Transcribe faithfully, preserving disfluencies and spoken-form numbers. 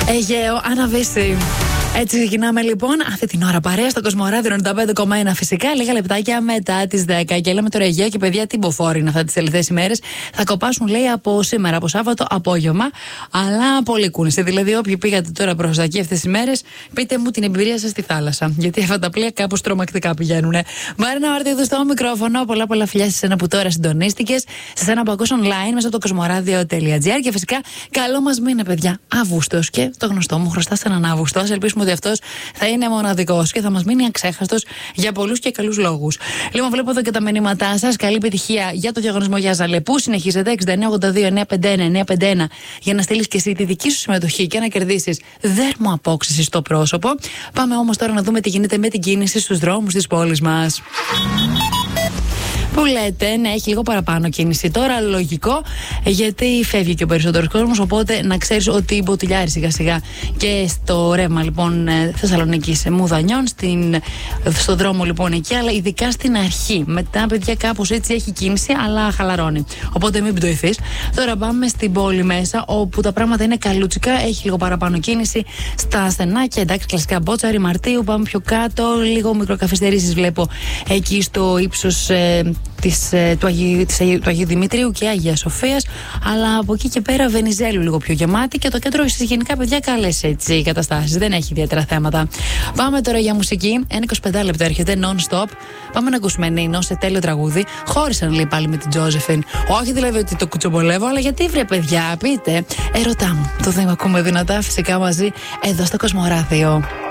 Αιγαίο, Αναβίση. Έτσι ξεκινάμε λοιπόν αυτή την ώρα παρέα στο Κοσμοράδιο ενενήντα πέντε κόμμα ένα. Φυσικά λίγα λεπτάκια μετά τις δέκα. Και λέμε τώρα Αιγαίο και παιδιά, τι μποφόροι είναι αυτά τις τελευταίες ημέρες. Θα κοπάσουν, λέει, από σήμερα, από Σάββατο απόγευμα. Αλλά πολύ κούνησε. Δηλαδή, όποιοι πήγατε τώρα προς εκεί αυτές τις ημέρες, πείτε μου την εμπειρία σας στη θάλασσα. Γιατί αυτά τα πλοία κάπως τρομακτικά πηγαίνουν. Μαρίνα Μαρτίδου στο μικρόφωνο. Πολλά πολλά φιλιά σε ένα που τώρα συντονίστηκες. Σε ένα που ακούς online μέσα από το κοσμοράδιο τελεία τζι άρ. Και φυσικά, καλό μας μήνα, παιδιά. Αύγουστος. Και το γνωστό μου χρωστά σε έναν Αύγουστο. Ας ελπίσουμε ότι αυτός θα είναι μοναδικός και θα μας μείνει αξέχαστος για πολλούς και καλούς λόγους. Λοιπόν, βλέπω εδώ και τα μηνύματά σας. Καλή επιτυχία για το διαγωνισμό για Ζαλεπού. Συνεχίζετε εξήντα εννιά ογδόντα δύο εννιακόσια πενήντα ένα εννιακόσια πενήντα ένα για να στείλεις και εσύ τη δική σου συμμετοχή και να κερδίσεις δέρμο απόξυση στο πρόσωπο. Πάμε όμως τώρα να δούμε τι γίνεται με την κίνηση στους δρόμους της πόλης μας. Που λέτε, ναι, έχει λίγο παραπάνω κίνηση τώρα, λογικό, γιατί φεύγει και ο περισσότερος κόσμος. Οπότε να ξέρεις ότι μποτιλιάρει σιγά σιγά και στο ρεύμα λοιπόν Θεσσαλονίκης Μουδανιών, στην, στο δρόμο λοιπόν εκεί, αλλά ειδικά στην αρχή. Μετά, παιδιά, κάπως έτσι έχει κίνηση, αλλά χαλαρώνει. Οπότε μην πτωηθείς. Τώρα πάμε στην πόλη μέσα, όπου τα πράγματα είναι καλούτσικα, έχει λίγο παραπάνω κίνηση στα στενάκια. Εντάξει, κλασικά Μπότσαρη, Μαρτίου, πάμε πιο κάτω, λίγο μικροκαθυστερήσεις βλέπω εκεί στο ύψος. Ε, Της, του, Αγίου, της, του Αγίου Δημητρίου και Αγίας Σοφίας, αλλά από εκεί και πέρα Βενιζέλου λίγο πιο γεμάτη και το κέντρο γενικά, παιδιά, καλές έτσι καταστάσεις, δεν έχει ιδιαίτερα θέματα. Πάμε τώρα για μουσική, ένα είκοσι πέντε λεπτό έρχεται non-stop. Πάμε να ακούσουμε Νίνο σε τέλειο τραγούδι. Χώρισαν, λέει, πάλι με την Τζόζεφιν. Όχι δηλαδή ότι το κουτσομπολεύω, αλλά γιατί, βρε παιδιά, πείτε, ερωτά μου. Το θέμα ακούμε δυνατά, φυσικά μαζί εδώ στο Κοσμοράδιο.